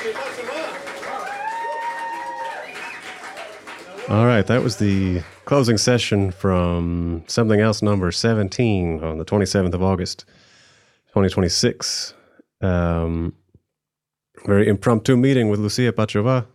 All right, that was the closing session from Something Else number 17 on the 27th of August, 2026. Very impromptu meeting with Lucia Pachova,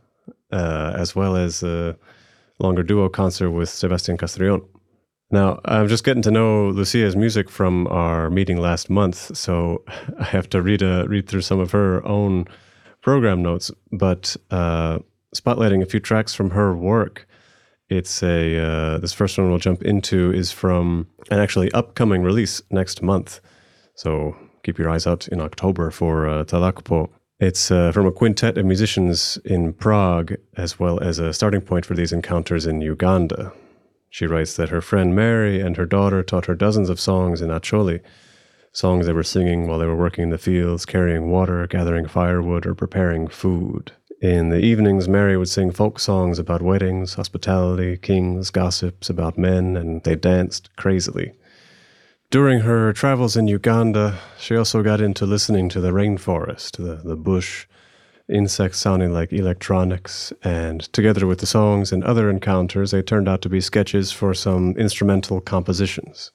as well as a longer duo concert with Sebastian Castrillon. Now, I'm just getting to know Lucia's music from our meeting last month, so I have to read through some of her own program notes, but spotlighting a few tracks from her work. It's this first one we'll jump into is from an actually upcoming release next month. So keep your eyes out in October for Talakpo. It's from a quintet of musicians in Prague, as well as a starting point for these encounters in Uganda. She writes that her friend Mary and her daughter taught her dozens of songs in Acholi, songs they were singing while they were working in the fields, carrying water, gathering firewood, or preparing food. In the evenings, Mary would sing folk songs about weddings, hospitality, kings, gossips about men, and they danced crazily. During her travels in Uganda, she also got into listening to the rainforest, the bush, insects sounding like electronics, and together with the songs and other encounters, they turned out to be sketches for some instrumental compositions.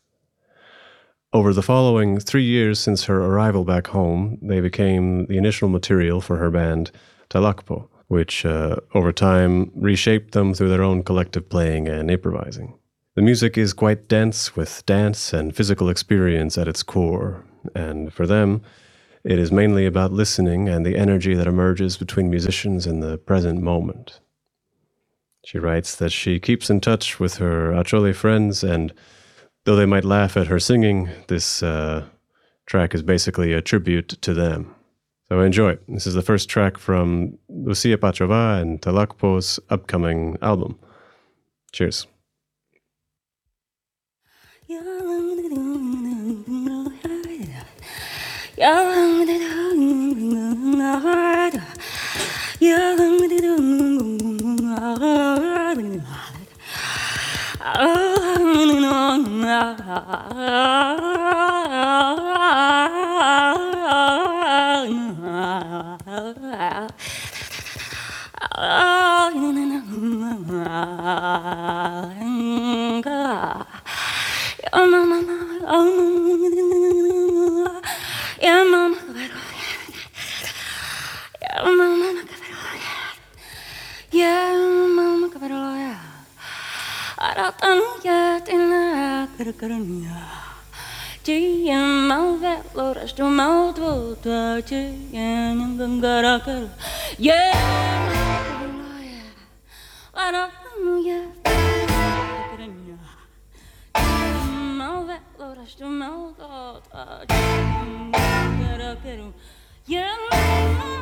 Over the following 3 years since her arrival back home, they became the initial material for her band Talakpo, which over time reshaped them through their own collective playing and improvising. The music is quite dense with dance and physical experience at its core, and for them, it is mainly about listening and the energy that emerges between musicians in the present moment. She writes that she keeps in touch with her Acholi friends, and though they might laugh at her singing, this track is basically a tribute to them. So enjoy. This is the first track from Lucia Pachova and Talakpo's upcoming album. Cheers. Yeah.